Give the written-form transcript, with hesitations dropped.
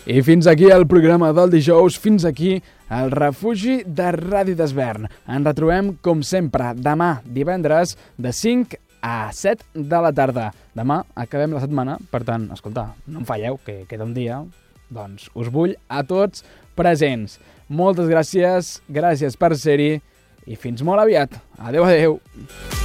I fins aquí el programa del dijous, fins aquí el refugi de Ràdio d'Esvern. Ens retrobem, com sempre, demà, divendres, de 5 a 7 de la tarda. Demà acabem la setmana, per tant, escolta, no em falleu, que queda un dia, doncs us vull a tots presents. Moltes gràcies per ser-hi i fins molt aviat. Adéu, adéu.